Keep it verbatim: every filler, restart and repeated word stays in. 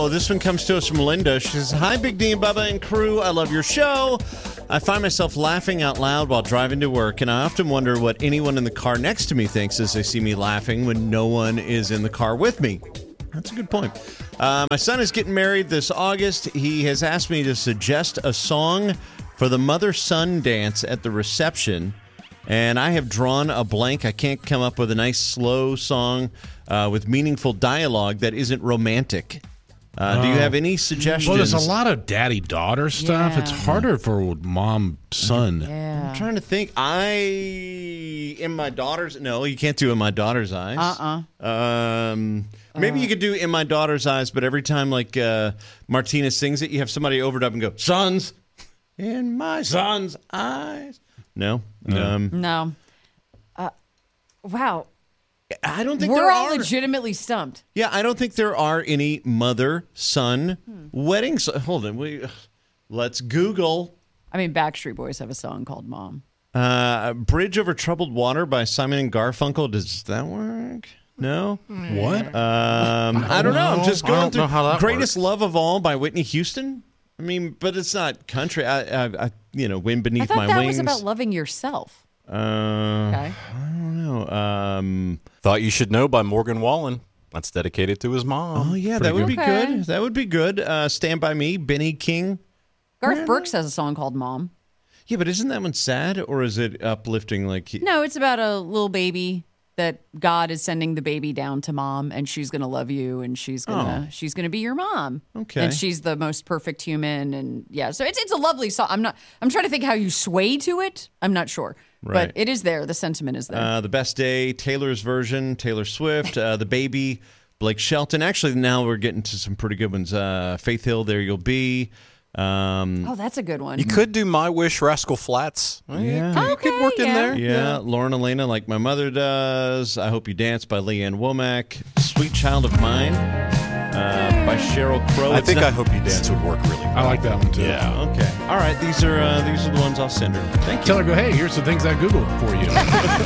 Oh, this one comes to us from Linda. She says, hi, Big D and Bubba and crew. I love your show. I find myself laughing out loud while driving to work, and I often wonder what anyone in the car next to me thinks as they see me laughing when no one is in the car with me. That's a good point. Uh, my son is getting married this August. He has asked me to suggest a song for the mother-son dance at the reception, and I have drawn a blank. I can't come up with a nice, slow song uh, with meaningful dialogue that isn't romantic. Uh, oh. Do you have any suggestions? Well, there's a lot of daddy-daughter stuff. Yeah. It's harder for mom-son. Yeah. I'm trying to think. I, in my daughter's, no, you can't do In My Daughter's Eyes. Uh-uh. Um, maybe uh. you could do In My Daughter's Eyes, but every time, like, uh, Martina sings it, you have somebody overdub and go, sons, in my son's eyes. No? No. Um, No. Uh, wow. I don't think We're there all are. legitimately stumped. Yeah, I don't think there are any mother-son Hmm. weddings. Hold on. We, let's Google. I mean, Backstreet Boys have a song called Mom. Uh, Bridge Over Troubled Water by Simon and Garfunkel. Does that work? No? What? Um, I don't know. I'm just I going don't through know how that Greatest works. Love of All by Whitney Houston. I mean, but it's not country. I, I, I you know, Wind I Beneath thought My that Wings. was about loving yourself. Uh, Okay. I don't know. Um, Thought You Should Know by Morgan Wallen. That's dedicated to his mom. oh, yeah, Pretty that would be good. good. That would be good. Uh, Stand By Me, Benny King. Garth Brooks has a song called Mom. Yeah, but isn't that one sad, or is it uplifting? Like, No, it's about a little baby that God is sending the baby down to mom, and she's going to love you, and she's going to Oh. she's going to be your mom. Okay. And she's the most perfect human, and yeah, so it's it's a lovely song. I'm not I'm trying to think how you sway to it. I'm not sure. Right. But it is there. The sentiment is there. Uh, the Best Day, Taylor's version, Taylor Swift, uh, The Baby, Blake Shelton. Actually, now we're getting to some pretty good ones. Uh, Faith Hill, There You'll Be. Um, oh, that's a good one. You could do My Wish, Rascal Flats. Yeah. You could work in yeah. there. yeah, Lauren Elena, Like My Mother Does. I Hope You Dance by Leanne Womack. Sweet Child of Mine uh, by Sheryl Crow. I It's think not- I Hope You Dance would work really well. I like that one, too. Yeah. Okay. All right. These are uh, these are the ones I'll send her. Thank you. Tell her, go, hey, here's the things I Googled for you.